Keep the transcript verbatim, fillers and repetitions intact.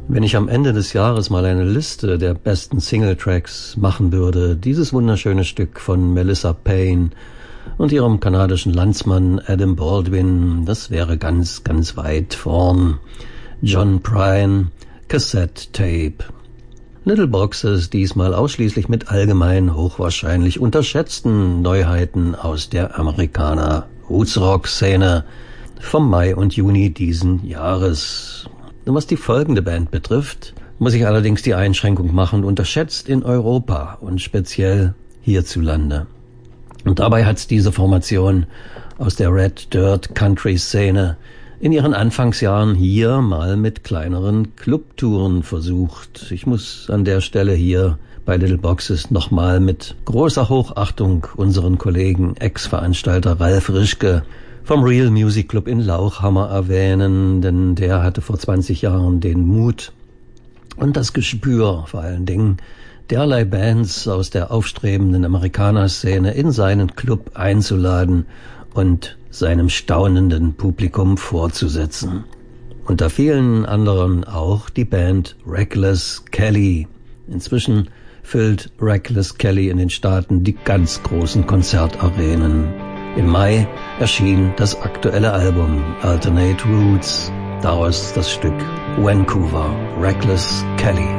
Wenn ich am Ende des Jahres mal eine Liste der besten Singletracks machen würde, dieses wunderschöne Stück von Melissa Payne und ihrem kanadischen Landsmann Adam Baldwin, das wäre ganz, ganz weit vorn. John Prine, Cassette Tape. Little Boxes diesmal ausschließlich mit allgemein hochwahrscheinlich unterschätzten Neuheiten aus der Amerikaner-Roots-Rock-Szene vom Mai und Juni diesen Jahres. Was die folgende Band betrifft, muss ich allerdings die Einschränkung machen, unterschätzt in Europa und speziell hierzulande. Und dabei hat's diese Formation aus der Red Dirt Country Szene in ihren Anfangsjahren hier mal mit kleineren Clubtouren versucht. Ich muss an der Stelle hier bei Little Boxes nochmal mit großer Hochachtung unseren Kollegen Ex-Veranstalter Ralf Rischke vom Real Music Club in Lauchhammer erwähnen, denn der hatte vor zwanzig Jahren den Mut und das Gespür, vor allen Dingen derlei Bands aus der aufstrebenden Amerikaner-Szene in seinen Club einzuladen und seinem staunenden Publikum vorzusetzen. Unter vielen anderen auch die Band Reckless Kelly. Inzwischen füllt Reckless Kelly in den Staaten die ganz großen Konzertarenen. Im Mai erschien das aktuelle Album Alternate Roots, daraus das Stück Vancouver, Reckless Kelly.